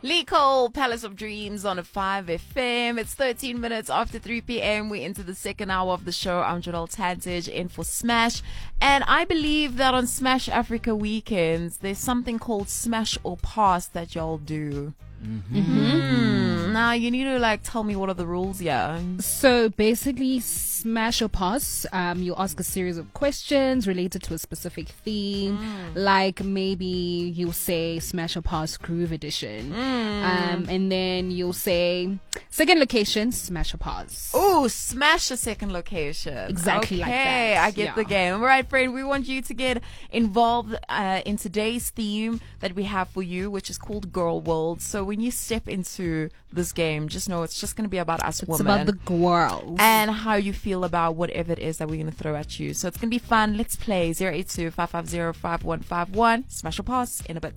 Lee Cole, Palace of Dreams on a 5FM. It's 13 minutes after 3 p.m. We're into the second hour of the show. I'm Janelle Tadtage in for Smash. And I believe that on Smash Africa weekends, there's something called Smash or Pass that y'all do. Now you need to tell me what are the rules here. So basically, Smash or Pass, you ask a series of questions related to a specific theme, like maybe you'll say Smash or Pass Groove Edition, and then you'll say second location, Smash or Pass. Oh, smash a second location. Exactly like that. Okay, I get Yeah. the game. All right, friend, we want you to get involved in today's theme that we have for you, which is called Girl World. So when you step into this game, just know it's just going to be about us It's women. about the girls. And how you feel about whatever it is that we're going to throw at you. So it's going to be fun. Let's play 082-550-5151. Smash or Pass in a bit.